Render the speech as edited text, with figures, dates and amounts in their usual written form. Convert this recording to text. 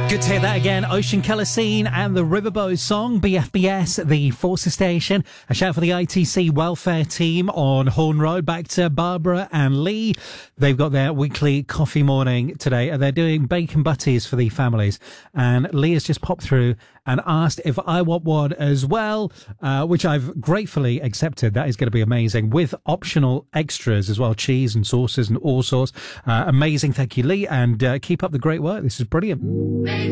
Good to hear that again. Ocean Colour Scene and the Riverboat song, BFBS, the Forces Station. A shout for the ITC welfare team on Horn Road. Back to Barbara and Lee. They've got their weekly coffee morning today, and they're doing bacon butties for the families. And Lee has just popped through and asked if I want one as well, which I've gratefully accepted. That is going to be amazing, with optional extras as well, cheese and sauces and all sorts. Amazing. Thank you, Lee, and keep up the great work. This is brilliant.